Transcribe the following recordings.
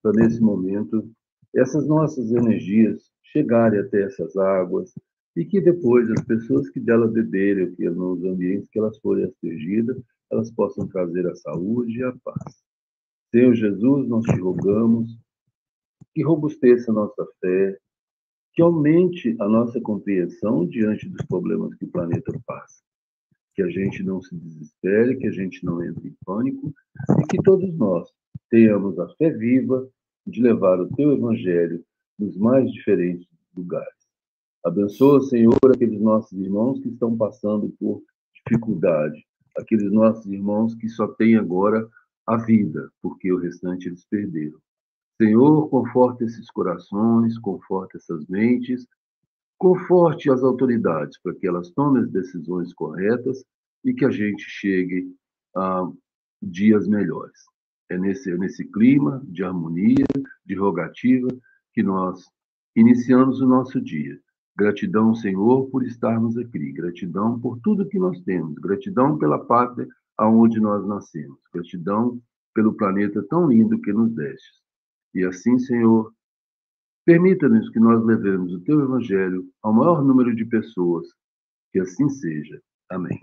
para nesse momento essas nossas energias chegarem até essas águas e que depois as pessoas que dela beberem, que nos ambientes que elas forem aspergidas, elas possam trazer a saúde e a paz. Senhor Jesus, nós te rogamos que robusteça a nossa fé, que aumente a nossa compreensão diante dos problemas que o planeta passa, que a gente não se desespere, que a gente não entre em pânico e que todos nós tenhamos a fé viva de levar o teu evangelho nos mais diferentes lugares. Abençoa, Senhor, aqueles nossos irmãos que estão passando por dificuldade, aqueles nossos irmãos que só têm agora a vida, porque o restante eles perderam. Senhor, conforte esses corações, conforte essas mentes, conforte as autoridades para que elas tomem as decisões corretas e que a gente chegue a dias melhores. É nesse clima de harmonia, de rogativa, que nós iniciamos o nosso dia. Gratidão, Senhor, por estarmos aqui. Gratidão por tudo que nós temos. Gratidão pela pátria aonde nós nascemos. Gratidão pelo planeta tão lindo que nos deste. E assim, Senhor, permita-nos que nós levemos o teu evangelho ao maior número de pessoas. Que assim seja. Amém.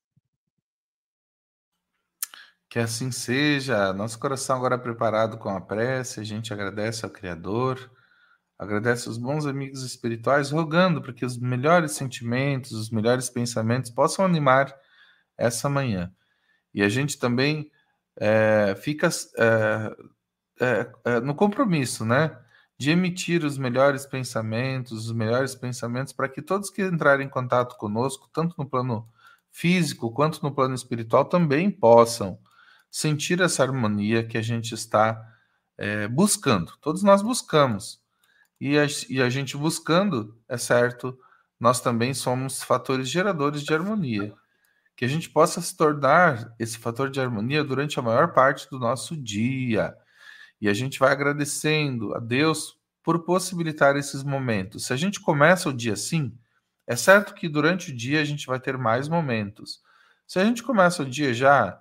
Que assim seja. Nosso coração agora é preparado com a prece. A gente agradece ao Criador, agradece aos bons amigos espirituais, rogando para que os melhores sentimentos, os melhores pensamentos possam animar essa manhã. E a gente também fica no compromisso, né? De emitir os melhores pensamentos para que todos que entrarem em contato conosco, tanto no plano físico quanto no plano espiritual, também possam sentir essa harmonia que a gente está buscando. Todos nós buscamos. E a gente buscando, é certo, nós também somos fatores geradores de harmonia. Que a gente possa se tornar esse fator de harmonia durante a maior parte do nosso dia. E a gente vai agradecendo a Deus por possibilitar esses momentos. Se a gente começa o dia assim, é certo que durante o dia a gente vai ter mais momentos. Se a gente começa o dia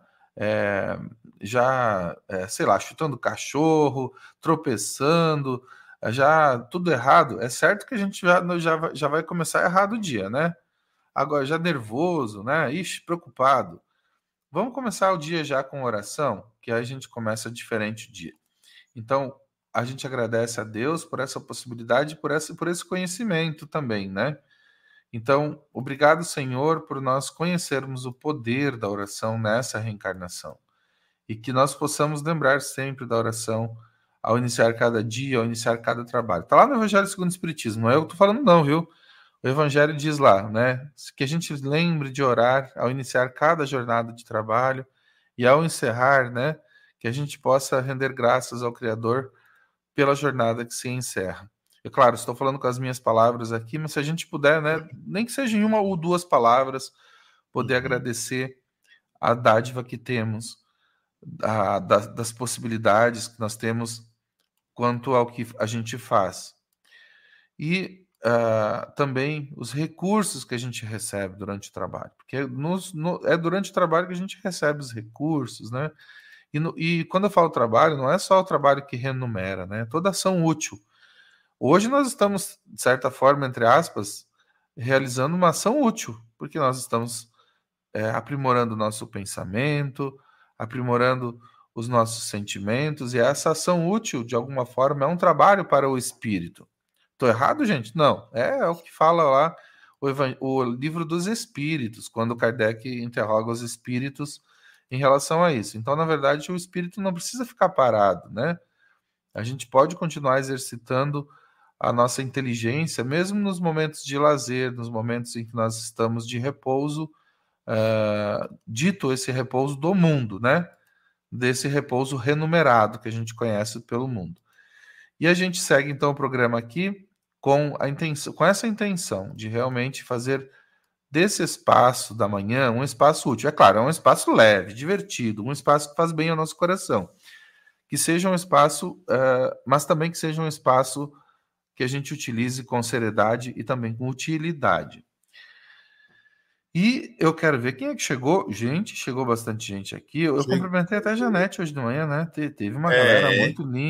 sei lá, chutando cachorro, tropeçando, já tudo errado, é certo que a gente já vai começar errado o dia, né? Agora, já nervoso, né? Ixi, preocupado. Vamos começar o dia já com oração, que aí a gente começa diferente o dia. Então, a gente agradece a Deus por essa possibilidade, por esse conhecimento também, né? Então, obrigado, Senhor, por nós conhecermos o poder da oração nessa reencarnação. E que nós possamos lembrar sempre da oração ao iniciar cada dia, ao iniciar cada trabalho. Está lá no Evangelho segundo o Espiritismo, não é eu que estou falando não, viu? O Evangelho diz lá, né? Que a gente lembre de orar ao iniciar cada jornada de trabalho e ao encerrar, né? Que a gente possa render graças ao Criador pela jornada que se encerra. Eu, claro, estou falando com as minhas palavras aqui, mas se a gente puder, né? Nem que seja em uma ou duas palavras, poder agradecer a dádiva que temos, das possibilidades que nós temos quanto ao que a gente faz. E também os recursos que a gente recebe durante o trabalho, porque é durante o trabalho que a gente recebe os recursos, né? E quando eu falo trabalho, não é só o trabalho que remunera, né? Toda ação útil. Hoje nós estamos, de certa forma, entre aspas, realizando uma ação útil, porque nós estamos aprimorando o nosso pensamento, aprimorando os nossos sentimentos, e essa ação útil, de alguma forma, é um trabalho para o espírito. Estou errado, gente? Não. É o que fala lá o livro dos espíritos, quando Kardec interroga os espíritos em relação a isso. Então, na verdade, o espírito não precisa ficar parado, né? A gente pode continuar exercitando a nossa inteligência, mesmo nos momentos de lazer, nos momentos em que nós estamos de repouso, dito esse repouso do mundo, né? Desse repouso remunerado que a gente conhece pelo mundo. E a gente segue então o programa aqui com essa intenção de realmente fazer desse espaço da manhã um espaço útil. É claro, é um espaço leve, divertido, um espaço que faz bem ao nosso coração. Que seja um espaço, mas também que seja um espaço que a gente utilize com seriedade e também com utilidade. E eu quero ver quem é que chegou. Gente, chegou bastante gente aqui. Eu cumprimentei até a Janete hoje de manhã, né? Teve uma galera muito linda.